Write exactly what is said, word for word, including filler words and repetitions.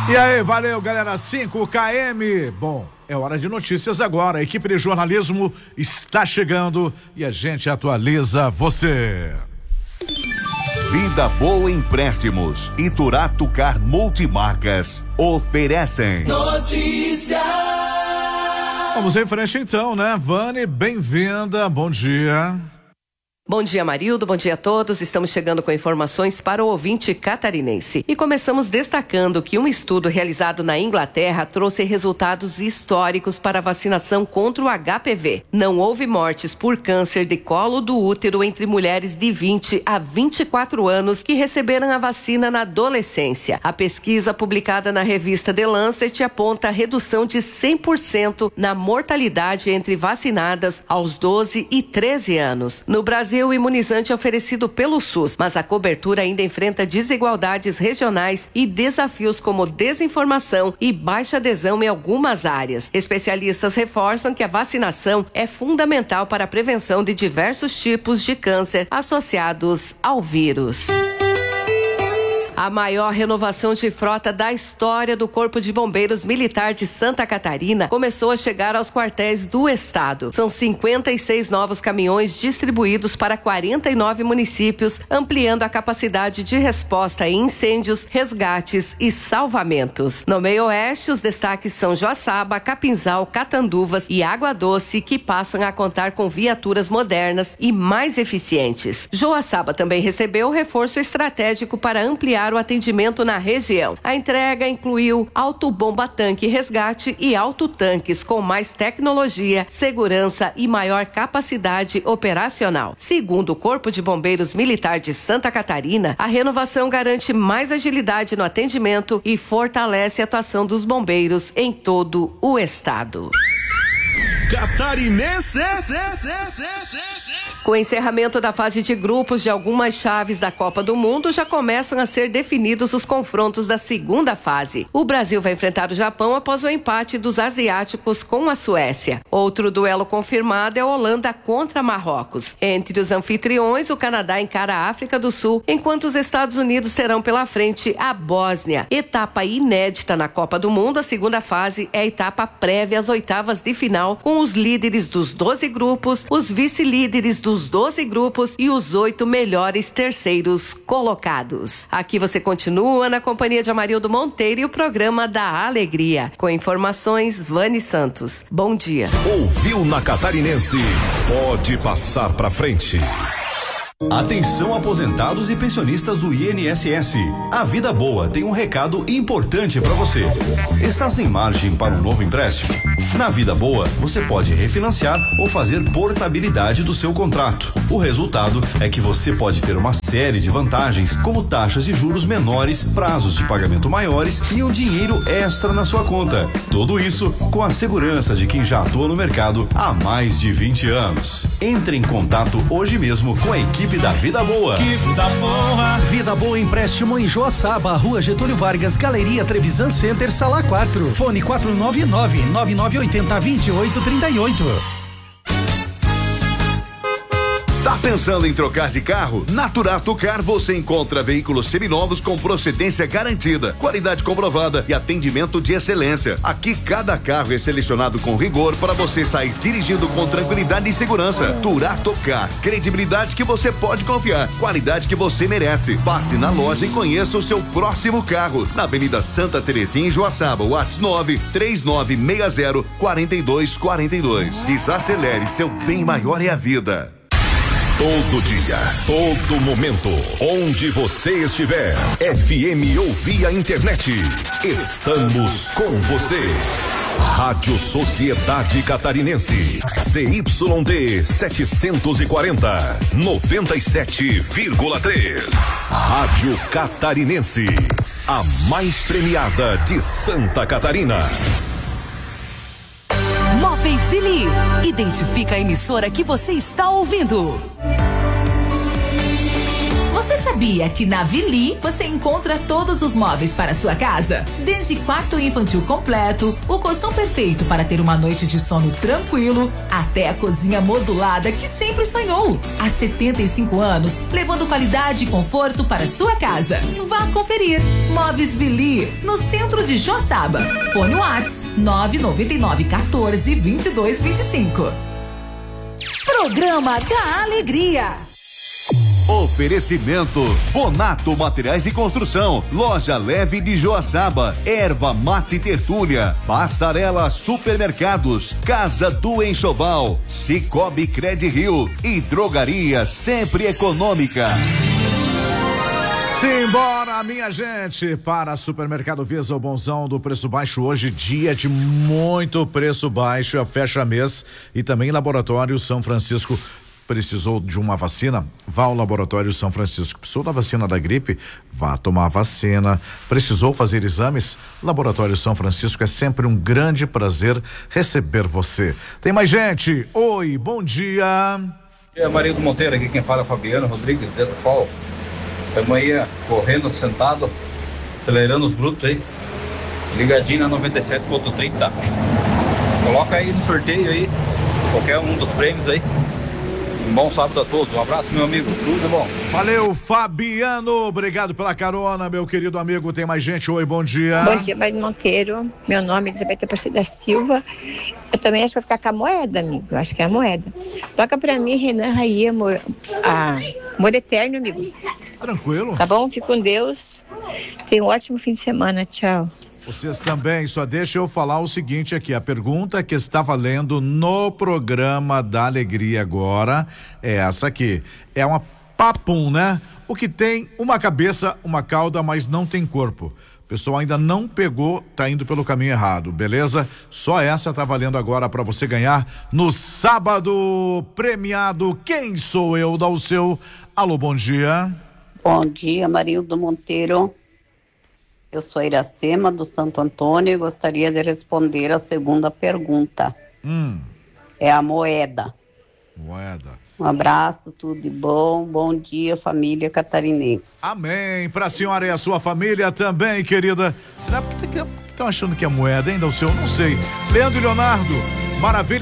E aí, valeu, galera. cinco K M. Bom, é hora de notícias agora. A equipe de jornalismo está chegando e a gente atualiza você. Vida Boa Empréstimos e Turato Car Multimarcas oferecem notícia. Vamos em frente então, né? Vani, bem-vinda, bom dia. Bom dia, Marildo, bom dia a todos. Estamos chegando com informações para o ouvinte catarinense. E começamos destacando que um estudo realizado na Inglaterra trouxe resultados históricos para a vacinação contra o H P V. Não houve mortes por câncer de colo do útero entre mulheres de vinte a vinte e quatro anos que receberam a vacina na adolescência. A pesquisa publicada na revista The Lancet aponta a redução de cem por cento na mortalidade entre vacinadas aos doze e treze anos. No Brasil, o imunizante é oferecido pelo SUS, mas a cobertura ainda enfrenta desigualdades regionais e desafios como desinformação e baixa adesão em algumas áreas. Especialistas reforçam que a vacinação é fundamental para a prevenção de diversos tipos de câncer associados ao vírus. A maior renovação de frota da história do Corpo de Bombeiros Militar de Santa Catarina começou a chegar aos quartéis do estado. São cinquenta e seis novos caminhões distribuídos para quarenta e nove municípios, ampliando a capacidade de resposta em incêndios, resgates e salvamentos. No meio oeste, os destaques são Joaçaba, Capinzal, Catanduvas e Água Doce, que passam a contar com viaturas modernas e mais eficientes. Joaçaba também recebeu reforço estratégico para ampliar o atendimento na região. A entrega incluiu autobomba tanque resgate e autotanques com mais tecnologia, segurança e maior capacidade operacional. Segundo o Corpo de Bombeiros Militar de Santa Catarina, a renovação garante mais agilidade no atendimento e fortalece a atuação dos bombeiros em todo o estado. Catarinense. Com o encerramento da fase de grupos de algumas chaves da Copa do Mundo, já começam a ser definidos os confrontos da segunda fase. O Brasil vai enfrentar o Japão após o empate dos asiáticos com a Suécia. Outro duelo confirmado é a Holanda contra Marrocos. Entre os anfitriões, o Canadá encara a África do Sul, enquanto os Estados Unidos terão pela frente a Bósnia. Etapa inédita na Copa do Mundo, a segunda fase é a etapa prévia às oitavas de final, com os líderes dos doze grupos, os vice-líderes dos os doze grupos e os oito melhores terceiros colocados. Aqui você continua na companhia de Amarildo Monteiro e o programa da Alegria. Com informações, Vani Santos. Bom dia. Ouviu na Catarinense? Pode passar pra frente. Atenção aposentados e pensionistas do I N S S. A Vida Boa tem um recado importante para você. Está sem margem para um novo empréstimo? Na Vida Boa, você pode refinanciar ou fazer portabilidade do seu contrato. O resultado é que você pode ter uma série de vantagens, como taxas de juros menores, prazos de pagamento maiores e um dinheiro extra na sua conta. Tudo isso com a segurança de quem já atua no mercado há mais de vinte anos. Entre em contato hoje mesmo com a equipe da Vida Boa. Que vida boa. Vida Boa Empréstimo em Joaçaba, Rua Getúlio Vargas, Galeria Trevisan Center, Sala quatro. Fone quatro nove nove, nove nove oito zero, dois oito três oito. Tá pensando em trocar de carro? Na Turato Car você encontra veículos seminovos com procedência garantida, qualidade comprovada e atendimento de excelência. Aqui cada carro é selecionado com rigor para você sair dirigindo com tranquilidade e segurança. Turato Car, credibilidade que você pode confiar, qualidade que você merece. Passe na loja e conheça o seu próximo carro. Na Avenida Santa Terezinha, em Joaçaba, WhatsApp nove três nove seis zero quatro dois quatro dois. Desacelere, seu bem maior é a vida. Todo dia, todo momento, onde você estiver, F M ou via internet, estamos com você. Rádio Sociedade Catarinense, C Y D setecentos e quarenta, noventa e sete vírgula três. Rádio Catarinense, a mais premiada de Santa Catarina. Móveis Vili, identifica a emissora que você está ouvindo. Você sabia Sabia que na Vili você encontra todos os móveis para sua casa? Desde quarto infantil completo, o colchão perfeito para ter uma noite de sono tranquilo, até a cozinha modulada que sempre sonhou. Há setenta e cinco anos, levando qualidade e conforto para sua casa. Vá conferir. Móveis Vili, no centro de Joaçaba. Fone Whats nove nove nove um quatro dois dois dois cinco. Programa da Alegria. Oferecimento Bonato Materiais de Construção, Loja Leve de Joaçaba, Erva Mate Tertúlia, Passarela Supermercados, Casa do Enxoval, Cicobi Cred Rio e Drogaria Sempre Econômica. Simbora, minha gente, para Supermercado Visa, o bonzão do preço baixo. Hoje, dia de muito preço baixo, é fecha mês. E também Laboratório São Francisco. Precisou de uma vacina? Vá ao Laboratório São Francisco. Precisou da vacina da gripe? Vá tomar a vacina. Precisou fazer exames? Laboratório São Francisco, é sempre um grande prazer receber você. Tem mais gente? Oi, bom dia. É Maria do Monteiro, aqui quem fala é Fabiano Rodrigues, dentro do F O L. Estamos aí correndo, sentado, acelerando os brutos aí. Ligadinho na noventa e sete ponto trinta. Coloca aí no sorteio aí, qualquer um dos prêmios aí. Um bom sábado a todos. Um abraço, meu amigo. Tudo bom. Valeu, Fabiano. Obrigado pela carona, meu querido amigo. Tem mais gente? Oi, bom dia. Bom dia, Maria Monteiro. Meu nome é Elizabeth Aparecida Silva. Eu também acho que vai ficar com a moeda, amigo. Eu acho que é a moeda. Toca pra mim, Renan Raí, amor. Ah, amor eterno, amigo. Tranquilo. Tá bom? Fique com Deus. Tenha um ótimo fim de semana. Tchau. Vocês também, só deixa eu falar o seguinte aqui, a pergunta que está valendo no programa da Alegria agora é essa aqui, é uma papum, né? O que tem uma cabeça, uma cauda, mas não tem corpo. O pessoal ainda não pegou, tá indo pelo caminho errado, beleza? Só essa tá valendo agora para você ganhar no sábado premiado. Quem sou eu? Dá o seu alô, bom dia. Bom dia, Marildo Monteiro. Eu sou Iracema do Santo Antônio e gostaria de responder a segunda pergunta. Hum. É a moeda. Moeda. Um abraço, tudo de bom. Bom dia, família catarinense. Amém. Pra senhora e a sua família também, querida. Será que estão achando que é moeda ainda o seu? Não sei. Leandro e Leonardo, maravilha.